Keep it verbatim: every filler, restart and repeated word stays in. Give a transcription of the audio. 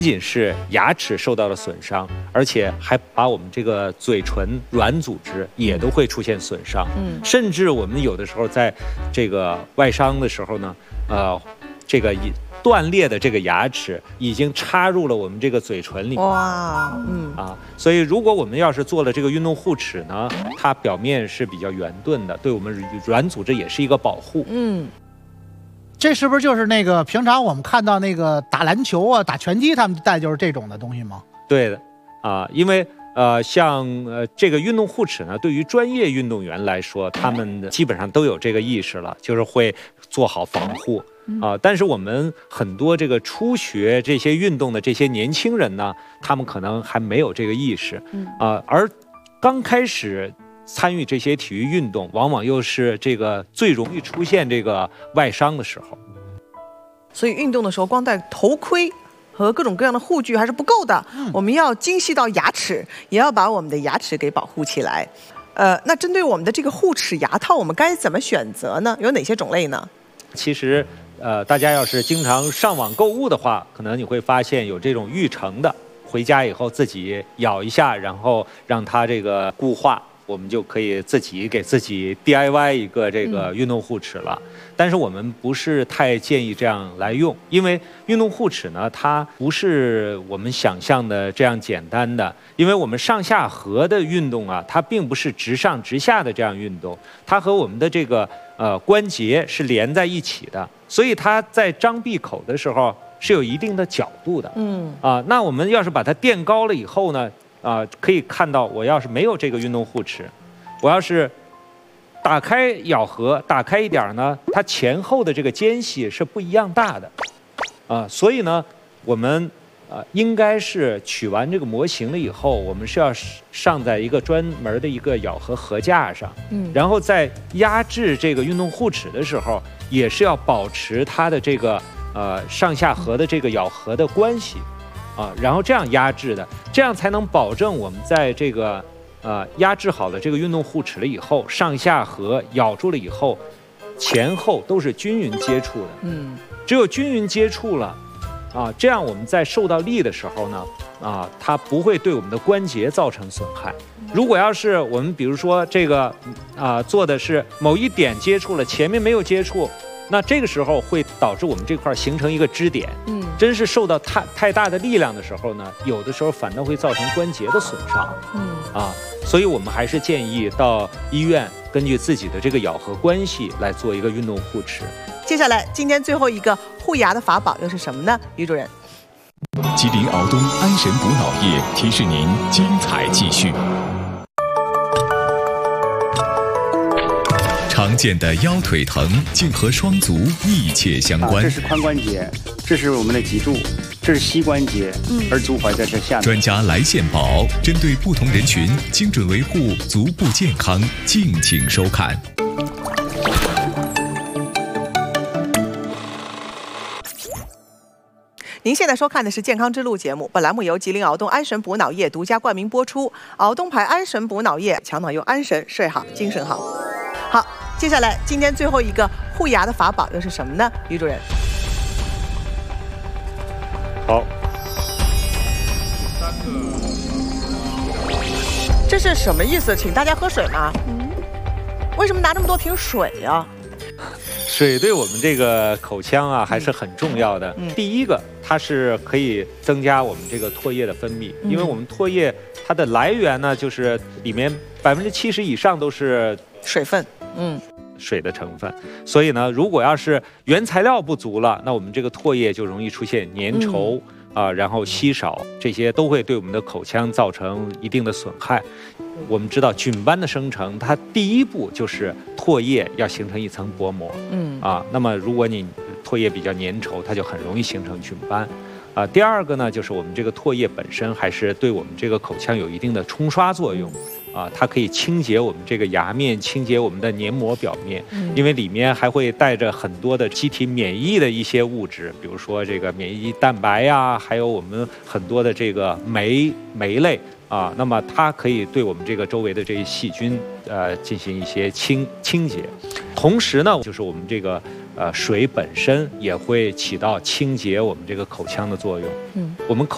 不仅是牙齿受到了损伤，而且还把我们这个嘴唇软组织也都会出现损伤。嗯，甚至我们有的时候在这个外伤的时候呢，呃，这个断裂的这个牙齿已经插入了我们这个嘴唇里面。哇，嗯啊，所以如果我们要是做了这个运动护齿呢，它表面是比较圆钝的，对我们软组织也是一个保护。嗯。 这是不是就是那个平常我们看到那个打篮球啊、打拳击他们戴就是这种的东西吗？ 对的，啊，因为呃，像呃这个运动护齿呢，对于专业运动员来说，他们基本上都有这个意识了，就是会做好防护啊。但是我们很多这个初学这些运动的这些年轻人呢，他们可能还没有这个意识啊，而刚开始。 参与这些体育运动，往往又是这个最容易出现这个外伤的时候。 所以运动的时候，光戴头盔和各种各样的护具还是不够的，嗯、我们要精细到牙齿，也要把我们的牙齿给保护起来。呃，那针对我们的这个护齿牙套，我们该怎么选择呢？有哪些种类呢？ 其实，呃，大家要是经常上网购物的话，可能你会发现有这种预成的，回家以后自己咬一下，然后让它这个固化。 我们就可以自己给自己 D I Y 一个这个运动护齿了，嗯、但是我们不是太建议这样来用，因为运动护齿呢，它不是我们想象的这样简单的，因为我们上下颌的运动啊，它并不是直上直下的这样运动，它和我们的这个呃关节是连在一起的，所以它在张闭口的时候是有一定的角度的，嗯啊，那我们要是把它垫高了以后呢？ 啊，可以看到，我要是没有这个运动护齿，我要是打开咬合，打开一点呢，它前后的这个间隙是不一样大的，啊，所以呢，我们啊应该是取完这个模型了以后，我们是要上在一个专门的一个咬合合架上，嗯，然后在压制这个运动护齿的时候，也是要保持它的这个呃上下颌的这个咬合的关系。 啊，然后这样压制的，这样才能保证我们在这个呃压制好了这个运动护齿了以后，上下颌咬住了以后，前后都是均匀接触的。嗯，只有均匀接触了，啊，这样我们在受到力的时候呢，啊，它不会对我们的关节造成损害。如果要是我们比如说这个啊做的是某一点接触了，前面没有接触。 那这个时候会导致我们这块形成一个支点，嗯，真是受到太太大的力量的时候呢，有的时候反倒会造成关节的损伤，嗯啊，所以我们还是建议到医院根据自己的这个咬合关系来做一个运动护齿。 接下来，今天最后一个护牙的法宝又是什么呢？于主任， 吉林敖东安神补脑液提示您精彩继续。 常见的腰腿疼竟和双足密切相关。 啊、这是髋关节，这是我们的脊柱，这是膝关节，嗯、而足踝在这下面。 专家来献宝，针对不同人群，精准维护足部健康，敬请收看。 您现在收看的是《健康之路》节目，本栏目由吉林敖东安神补脑液独家冠名播出。敖东牌安神补脑液，强脑用安神，睡好精神好。好。 接下来，今天最后一个护牙的法宝又是什么呢？于主任， 好， 这是什么意思？请大家喝水吗？嗯，为什么拿这么多瓶水呀？ 水对我们这个口腔啊还是很重要的。嗯、第一个，它是可以增加我们这个唾液的分泌，嗯、因为我们唾液它的来源呢，就是里面百分之七十以上都是水分。嗯。 水的成分，所以呢，如果要是原材料不足了，那我们这个唾液就容易出现粘稠啊、嗯呃，然后稀少，这些都会对我们的口腔造成一定的损害。我们知道菌斑的生成，它第一步就是唾液要形成一层薄膜，嗯啊，那么如果你唾液比较粘稠，它就很容易形成菌斑。啊，第二个呢，就是我们这个唾液本身还是对我们这个口腔有一定的冲刷作用。啊，它可以清洁我们这个牙面，清洁我们的黏膜表面，嗯、因为里面还会带着很多的机体免疫的一些物质，比如说这个免疫蛋白呀，还有我们很多的这个酶酶类啊，那么它可以对我们这个周围的这些细菌呃进行一些清清洁，同时呢，就是我们这个呃水本身也会起到清洁我们这个口腔的作用，嗯，我们口。